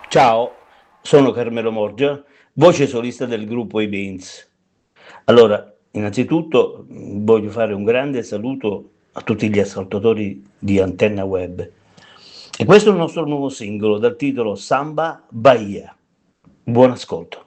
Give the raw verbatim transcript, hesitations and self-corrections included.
Ciao, sono Carmelo Morgia, voce solista del gruppo I Beans. Allora, innanzitutto mh, voglio fare un grande saluto a tutti gli ascoltatori di Antenna Web. E questo è il nostro nuovo singolo dal titolo Samba Bahia. Buon ascolto.